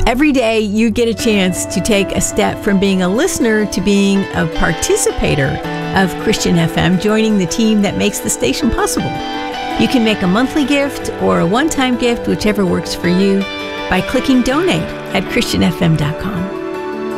Every day you get a chance to take a step from being a listener to being a participator of Christian FM, joining the team that makes the station possible. You can make a monthly gift or a one-time gift, whichever works for you, by clicking donate at christianfm.com.